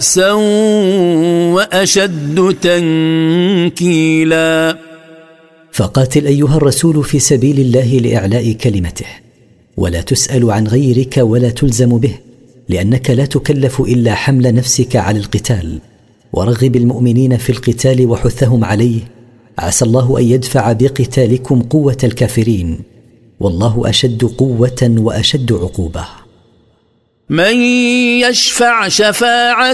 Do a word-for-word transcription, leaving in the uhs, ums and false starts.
بأسا وأشد تنكيلا. فقاتل أيها الرسول في سبيل الله لإعلاء كلمته، ولا تسأل عن غيرك ولا تلزم به، لأنك لا تكلف إلا حمل نفسك على القتال. ورغب المؤمنين في القتال وحثهم عليه، عسى الله أن يدفع بقتالكم قوة الكافرين، والله أشد قوة وأشد عقوبة. من يشفع شفاعة